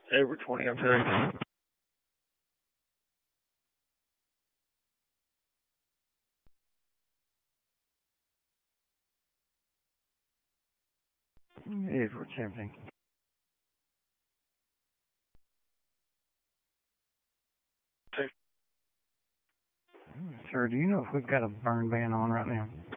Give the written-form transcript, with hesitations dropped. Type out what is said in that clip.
Over 20, I'm sorry. It is what's happening. Sir, do you know if we've got a burn ban on right now?